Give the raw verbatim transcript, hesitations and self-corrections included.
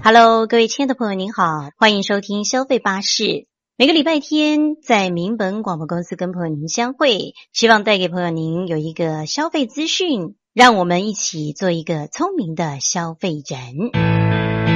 Hello， 各位亲爱的朋友您好，欢迎收听消费巴士。每个礼拜天在民本广播公司跟朋友您相会，希望带给朋友您有一个消费资讯，让我们一起做一个聪明的消费人。